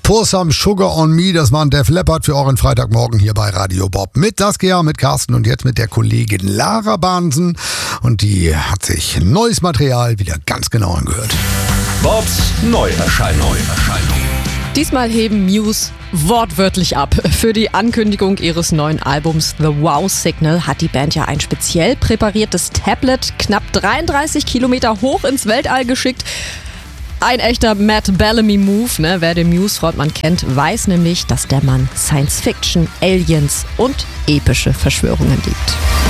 Pour Some Sugar on Me, das war ein Def Leppard für euren Freitagmorgen hier bei Radio Bob. Mit Saskia, mit Carsten und jetzt mit der Kollegin Lara Bahnsen. Und die hat sich neues Material wieder ganz genau angehört. Bobs Neuerscheinung. Diesmal heben Muse wortwörtlich ab. Für die Ankündigung ihres neuen Albums The Wow Signal hat die Band ja ein speziell präpariertes Tablet knapp 33 Kilometer hoch ins Weltall geschickt. Ein echter Matt Bellamy-Move, ne? Wer den Muse-Frontmann kennt, weiß nämlich, dass der Mann Science-Fiction, Aliens und epische Verschwörungen liebt.